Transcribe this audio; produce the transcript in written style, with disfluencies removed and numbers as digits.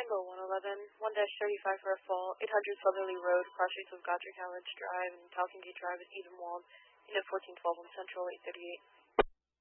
Tango 111, 1-35 for a fall, 800 Southerly Road, cross streets of Godric Howard Drive and Falcon Gate Drive is Evenwald, unit 1412 on Central 838.